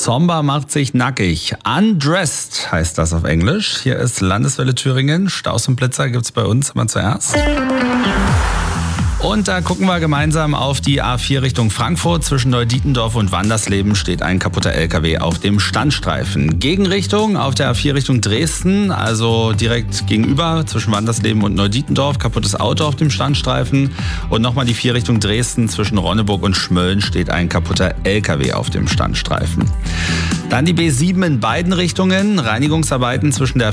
Somber macht sich nackig. Undressed heißt das auf Englisch. Hier ist Landeswelle Thüringen. Staus und Blitzer gibt's bei uns immer zuerst. Und da gucken wir gemeinsam auf die A4 Richtung Frankfurt. Zwischen Neudietendorf und Wandersleben steht ein kaputter LKW auf dem Standstreifen. Gegenrichtung auf der A4 Richtung Dresden, also direkt gegenüber zwischen Wandersleben und Neudietendorf, kaputtes Auto auf dem Standstreifen. Und nochmal die 4 Richtung Dresden, zwischen Ronneburg und Schmölln steht ein kaputter LKW auf dem Standstreifen. Dann die B7 in beiden Richtungen, Reinigungsarbeiten zwischen der